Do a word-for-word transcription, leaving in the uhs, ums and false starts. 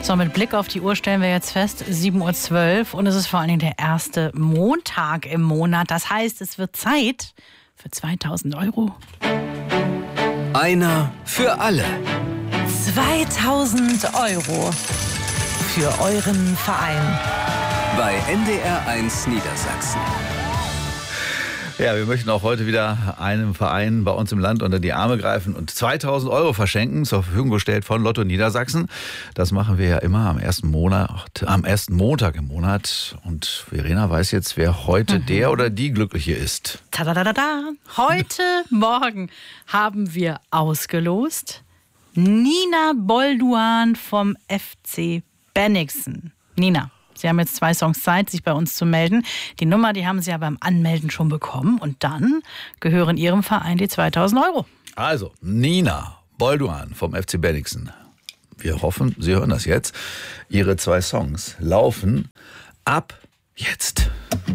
So, mit Blick auf die Uhr stellen wir jetzt fest, sieben Uhr zwölf und es ist vor allen Dingen der erste Montag im Monat. Das heißt, es wird Zeit für zweitausend Euro. Einer für alle. zweitausend Euro für euren Verein. Bei N D R eins Niedersachsen. Ja, wir möchten auch heute wieder einem Verein bei uns im Land unter die Arme greifen und zweitausend Euro verschenken, zur Verfügung gestellt von Lotto Niedersachsen. Das machen wir ja immer am ersten Monat, am ersten Montag im Monat. Und Verena weiß jetzt, wer heute mhm. der oder die Glückliche ist. Tadadadada. Heute Morgen haben wir ausgelost Nina Bolduan vom F C Bennigsen. Nina, Sie haben jetzt zwei Songs Zeit, sich bei uns zu melden. Die Nummer, die haben Sie ja beim Anmelden schon bekommen. Und dann gehören Ihrem Verein die zweitausend Euro. Also, Nina Bolduan vom F C Bennigsen. Wir hoffen, Sie hören das jetzt. Ihre zwei Songs laufen ab jetzt.